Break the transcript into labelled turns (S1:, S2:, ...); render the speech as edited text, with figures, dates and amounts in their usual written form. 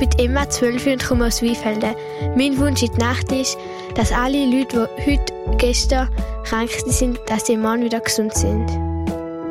S1: bin Emma, 12 und komme aus Weinfelden. Mein Wunsch in der Nacht ist, dass alle Leute, die gestern krank sind, dass sie morgen wieder gesund sind.